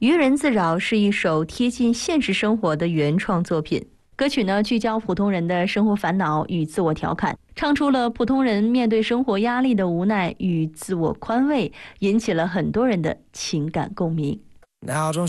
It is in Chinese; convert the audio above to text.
渔人自扰是一首贴近现实生活的原创作品。歌曲呢，聚焦普通人的生活烦恼与自我调侃，唱出了普通人面对生活压力的无奈与自我宽慰，引起了很多人的情感共鸣。